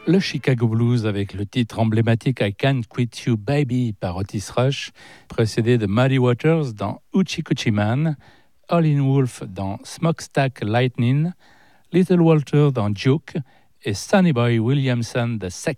Le Chicago Blues avec le titre emblématique I Can't Quit You Baby par Otis Rush, précédé de Muddy Waters dans Hoochie Coochie Man, Howlin' Wolf dans Smokestack Lightning, Little Walter dans Juke et Sonny Boy Williamson II